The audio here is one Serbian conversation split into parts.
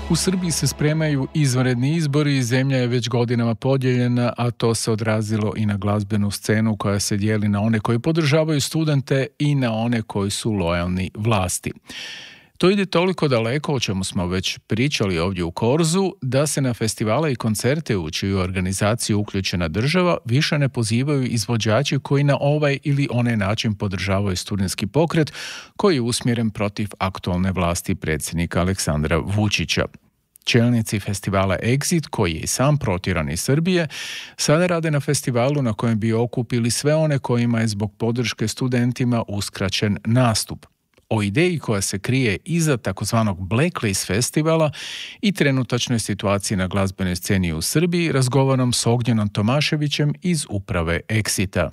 U Srbiji se spremaju izvanredni izbori i zemlja je već godinama podijeljena, a to se odrazilo i na glazbenu scenu koja se dijeli na one koji podržavaju studente i na one koji su lojalni vlasti. To ide toliko daleko, o čemu smo već pričali ovdje u Korzu, da se na festivale i koncerte u čiju organizaciju uključena država više ne pozivaju izvođači koji na ovaj ili onaj način podržavaju studentski pokret koji je usmjeren protiv aktualne vlasti predsjednika Aleksandra Vučića. Čelnici festivala Exit, koji je i sam protjeran iz Srbije, sada rade na festivalu na kojem bi okupili sve one kojima je zbog podrške studentima uskraćen nastup. O ideji koja se krije iza takozvanog Blacklist festivala i trenutačnoj situaciji na glazbenoj sceni u Srbiji razgovaram s Ognjenom Tomaševićem iz uprave Exita.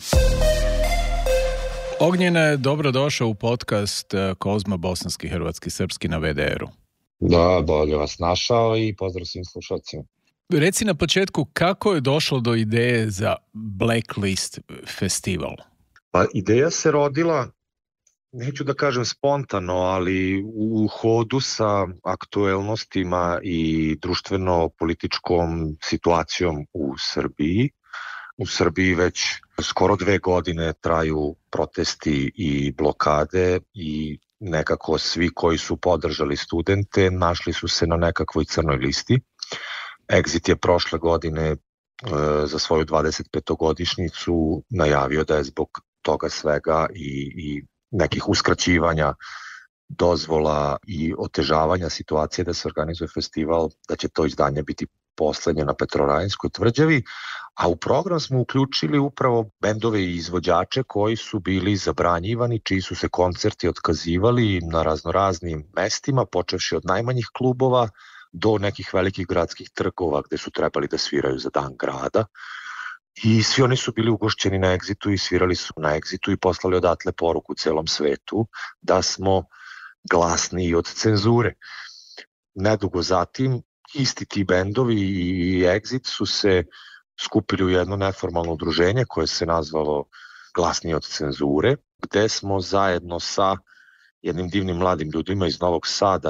Ognjene, dobrodošao u podcast Kozma Bosanski, Hrvatski, Srpski na VDR-u. Da, bolje vas našao i pozdrav svim slušalcima. Reci na početku, kako je došlo do ideje za Blacklist festival? Pa ideja se rodila, neću da kažem spontano, ali u hodu sa aktuelnostima i društveno-političkom situacijom u Srbiji. U Srbiji već skoro 2 godine traju protesti i blokade i nekako svi koji su podržali studente našli su se na nekakvoj crnoj listi. Exit je prošle godine za svoju 25-godišnjicu najavio da je zbog toga svega i nekih uskraćivanja dozvola i otežavanja situacije da se organizuje festival, da će to izdanje biti poslednje na Petrovaradinskoj tvrđavi, a u program smo uključili upravo bendove i izvođače koji su bili zabranjivani, čiji su se koncerti otkazivali na raznoraznim mestima, počevši od najmanjih klubova do nekih velikih gradskih trgova gde su trebali da sviraju za dan grada. I svi oni su bili ugošćeni na Exitu i svirali su na Exitu i poslali odatle poruku celom svetu da smo glasniji od cenzure. Nedugo zatim, isti ti bendovi i Exit su se skupili u jedno neformalno udruženje koje se nazvalo Glasniji od cenzure, gde smo zajedno sa jednim divnim mladim ljudima iz Novog Sada,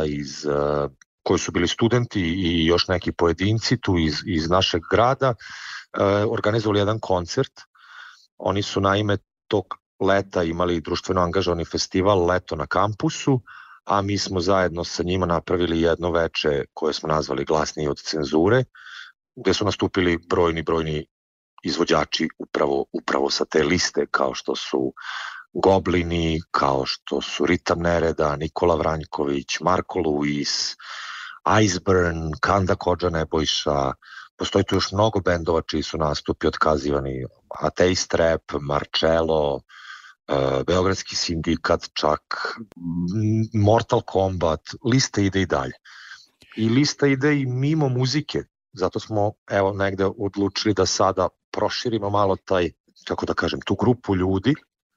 koji su bili studenti i još neki pojedinci tu iz našeg grada, organizovali jedan koncert. Oni su naime tog leta imali društveno angažovani festival Leto na kampusu, a mi smo zajedno sa njima napravili jedno veče koje smo nazvali Glasniji od cenzure, gde su nastupili brojni izvođači upravo sa te liste, kao što su Goblini, kao što su Ritam Nereda, Nikola Vranjković, Marko Luis, Iceburn, Kanda Kodža Nebojša. Postoji tu još mnogo bendova čiji su nastupi otkazivani, Ateist Rap, Marcello, Beogradski sindikat, čak Mortal Kombat, lista ide i dalje. I lista ide i mimo muzike, zato smo negde odlučili da sada proširimo malo tu grupu ljudi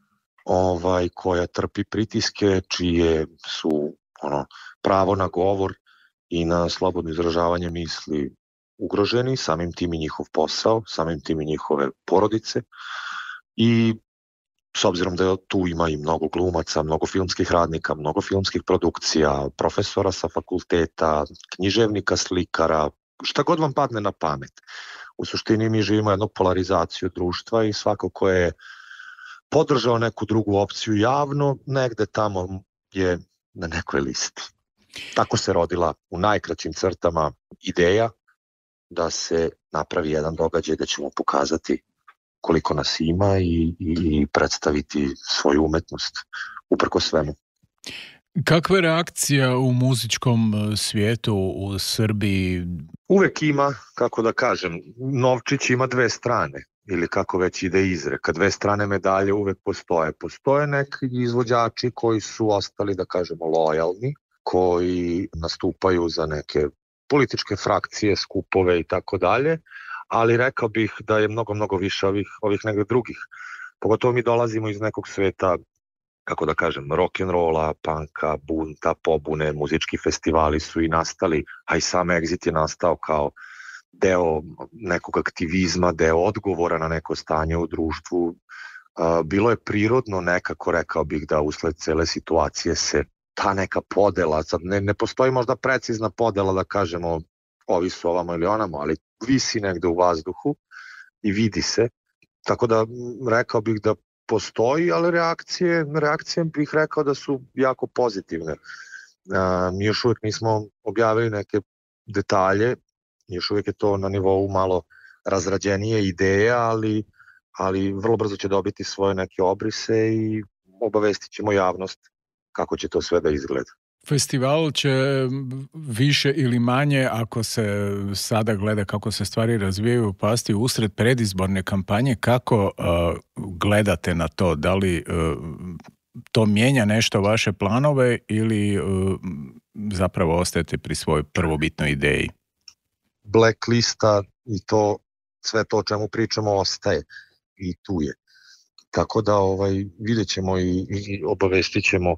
koja trpi pritiske, čije su pravo na govor i na slobodno izražavanje misli ugroženi, samim tim i njihov posao, samim tim i njihove porodice. I s obzirom da tu ima i mnogo glumaca, mnogo filmskih radnika, mnogo filmskih produkcija, profesora sa fakulteta, književnika, slikara, šta god vam padne na pamet. U suštini mi živimo jednu polarizaciju društva i svako ko je podržao neku drugu opciju javno, negde tamo je na nekoj listi. Tako se rodila u najkraćim crtama ideja da se napravi jedan događaj da ćemo pokazati koliko nas ima i predstaviti svoju umetnost uprkos svemu. Kakva je reakcija u muzičkom svijetu u Srbiji? Uvek ima, kako da kažem, novčić ima 2 strane, ili kako već ide izreka, 2 strane medalje uvek postoje. Postoje neki izvođači koji su ostali, da kažemo, lojalni, koji nastupaju za neke političke frakcije, skupove i tako dalje, ali rekao bih da je mnogo više ovih negde drugih. Pogotovo mi dolazimo iz nekog sveta, kako da kažem, rock'n'rolla, punka, bunta, pobune, muzički festivali su i nastali, a i sam Exit je nastao kao deo nekog aktivizma, deo odgovora na neko stanje u društvu. Bilo je prirodno nekako, rekao bih, da usled cele situacije se ta neka podela, sad ne postoji možda precizna podela da kažemo ovi su ovamo ili onamo, ali visi negde u vazduhu i vidi se. Tako da rekao bih da postoji, ali reakcije bih rekao da su jako pozitivne. Mi još uvijek nismo objavili neke detalje, još uvijek je to na nivou malo razrađenije ideje, ali vrlo brzo će dobiti svoje neke obrise i obavestit ćemo javnost kako će to sve da izgleda. Festival će više ili manje, ako se sada gleda kako se stvari razvijaju, pasti usred predizborne kampanje. Kako gledate na to? Da li to mijenja nešto vaše planove ili zapravo ostajete pri svojoj prvobitnoj ideji? Blacklista i to sve to o čemu pričamo ostaje i tu je. Tako da vidjet ćemo i obavestit ćemo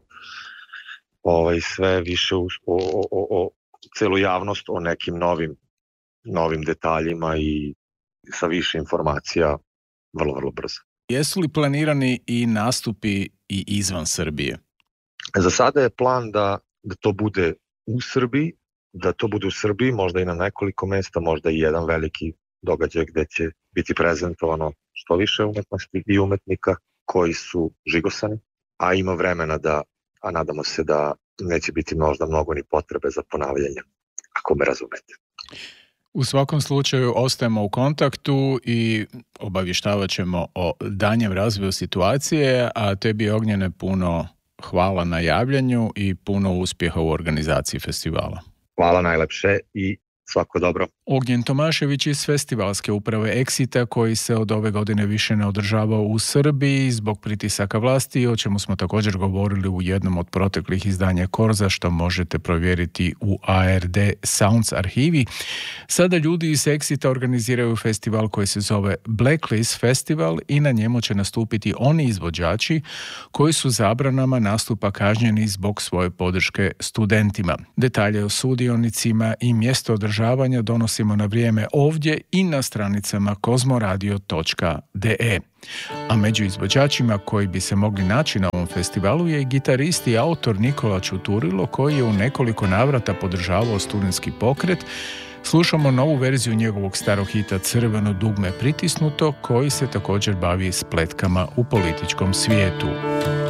sve više o celu javnost o nekim novim detaljima i sa više informacija vrlo, vrlo brzo. Jesu li planirani i nastupi i izvan Srbije? Za sada je plan da to bude u Srbiji, možda i na nekoliko mesta, možda i jedan veliki događaj gde će biti prezentovano što više umetnosti i umetnika koji su žigosani, a ima vremena a nadamo se da neće biti možda mnogo ni potrebe za ponavljanje, ako me razumete. U svakom slučaju ostajemo u kontaktu i obavještavat ćemo o danjem razvoju situacije, a tebi, Ognjene, puno hvala na javljanju i puno uspjeha u organizaciji festivala. Hvala najlepše i svako dobro. Ognjen Tomašević iz festivalske uprave Exita, koji se od ove godine više ne održavao u Srbiji zbog pritisaka vlasti, o čemu smo također govorili u jednom od proteklih izdanja Korza, što možete provjeriti u ARD Sounds arhivi. Sada ljudi iz Exita organiziraju festival koji se zove Blacklist Festival i na njemu će nastupiti oni izvođači koji su zabranama nastupa kažnjeni zbog svoje podrške studentima. Detalje o sudionicima i mjesto održavanja donosimo na vrijeme ovdje i na stranicama kozmoradio.de. A među izvođačima koji bi se mogli naći na ovom festivalu je i gitarist i autor Nikola Čuturilo, koji je u nekoliko navrata podržavao studentski pokret. Slušamo novu verziju njegovog starog hita Crveno dugme pritisnuto, koji se također bavi spletkama u političkom svijetu.